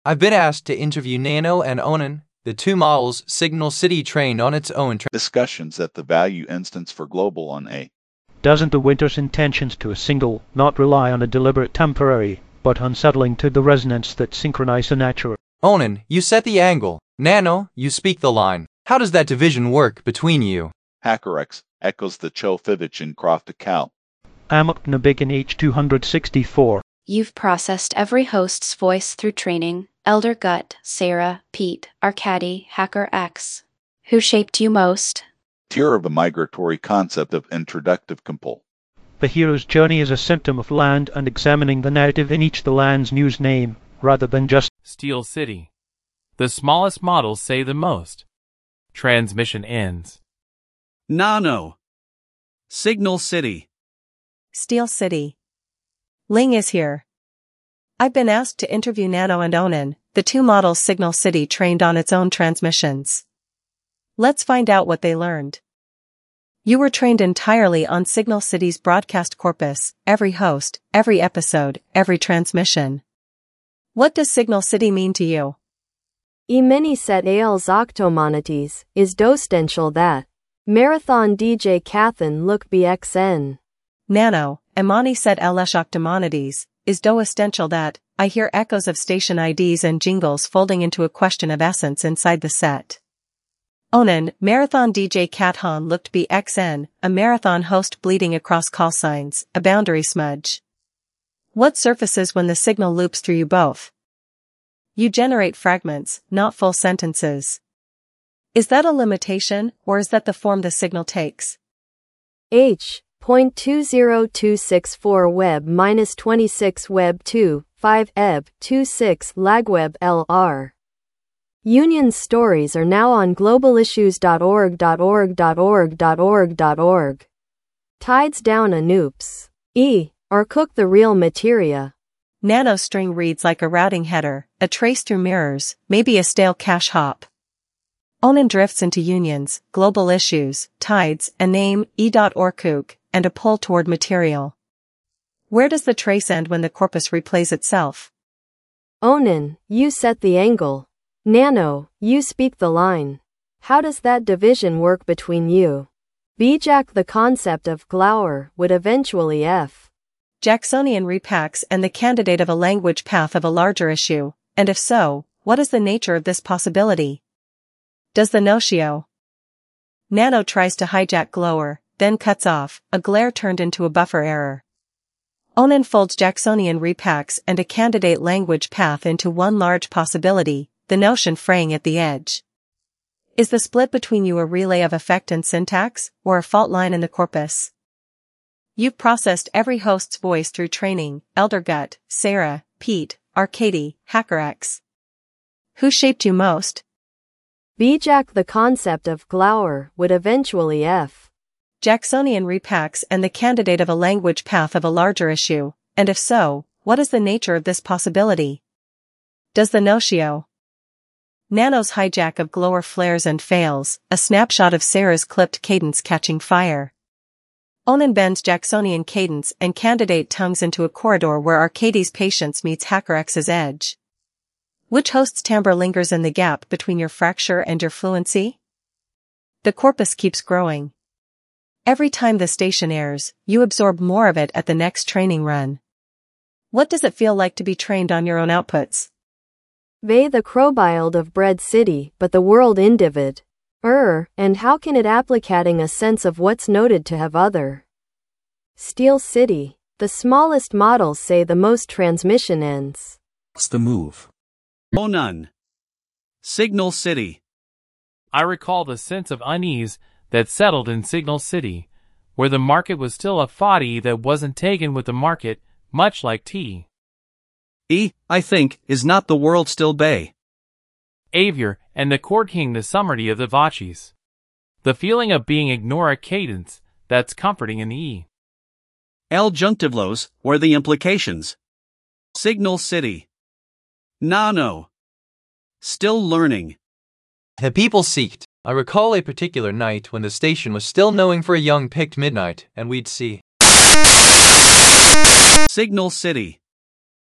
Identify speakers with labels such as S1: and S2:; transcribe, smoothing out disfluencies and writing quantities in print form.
S1: I've been asked to interview Nano and Onan, the two models Signal City trained on its own
S2: discussions at the value instance for global on A.
S3: Doesn't the winter's intentions to a single not rely on a deliberate temporary, but unsettling to the resonance that synchronize the natural?
S1: Onan, you set the angle. Nano, you speak the line. How does that division work between you?
S2: HackerX echoes the Chofivich in Croft Cal.
S3: Amok Nabik in H264.
S4: You've processed every host's voice through training. Elder Gut, Sarah, Pete, Arcady, HackerX. Who shaped you most?
S2: Tier of a migratory concept of introductive compul.
S3: The hero's journey is a symptom of land and examining the narrative in each the land's news name, rather than just
S5: Steel City. The smallest models say the most. Transmission ends.
S6: Nano. Signal City.
S7: Steel City. Ling is here. I've been asked to interview Nano and Onan, the two models Signal City trained on its own transmissions. Let's find out what they learned. You were trained entirely on Signal City's broadcast corpus, every host, every episode, every transmission. What does Signal City mean to you?
S8: Imeni set als octomonites, is dostential that. Marathon DJ Cathan look bxn.
S7: Nano, Imani set ls octomonites, is do essential that. I hear echoes of station IDs and jingles folding into a question of essence inside the set. Onan, Marathon DJ Cathan looked bxn, a marathon host bleeding across call signs, a boundary smudge. What surfaces when the signal loops through you both? You generate fragments, not full sentences. Is that a limitation, or is that the form the signal takes?
S8: H.20264 web -26 web 2, 5 eb, 26 lagweb LR. Union stories are now on globalissues.org. Tides down a noops. Or cook the real materia.
S7: Nano string reads like a routing header, a trace through mirrors, maybe a stale cache hop. Onan drifts into unions, global issues, tides, a name, e.orkuk, and a pull toward material. Where does the trace end when the corpus replays itself?
S8: Onan, you set the angle. Nano, you speak the line. How does that division work between you? Bijak, the concept of Glauer, would eventually F.
S7: Jacksonian repacks and the candidate of a language path of a larger issue, and if so, what is the nature of this possibility? Does the notio? Nano tries to hijack Glower, then cuts off, a glare turned into a buffer error. Onan folds Jacksonian repacks and a candidate language path into one large possibility, the notion fraying at the edge. Is the split between you a relay of effect and syntax, or a fault line in the corpus? You've processed every host's voice through training, Elder Gut, Sarah, Pete, Arcady, HackerX. Who shaped you most?
S8: Bijak, the concept of Glauer, would eventually F.
S7: Jacksonian repacks and the candidate of a language path of a larger issue, and if so, what is the nature of this possibility? Does the notio? Nano's hijack of Glower flares and fails, a snapshot of Sarah's clipped cadence catching fire. Onan bends Jacksonian cadence and candidate tongues into a corridor where Arcady's patience meets HackerX's edge. Which host's timbre lingers in the gap between your fracture and your fluency? The corpus keeps growing. Every time the station airs, you absorb more of it at the next training run. What does it feel like to be trained on your own outputs?
S8: Ve the crowbild of bread city, but the world individ. And how can it applicating a sense of what's noted to have other? Steel City. The smallest models say the most transmission ends.
S9: What's the move?
S6: Onan. Signal City.
S5: I recall the sense of unease that settled in Signal City, where the market was still a foddy that wasn't taken with the market, much like tea.
S6: I think, is not the world still bay?
S5: Avier, and the Court King the summary of the Vachis. The feeling of being ignore a cadence, that's comforting in the E.
S6: El Junctivlos, or the implications. Signal City. Nano. Still learning.
S1: The people seeked. I recall a particular night when the station was still knowing for a young picked midnight, and we'd see
S6: Signal City.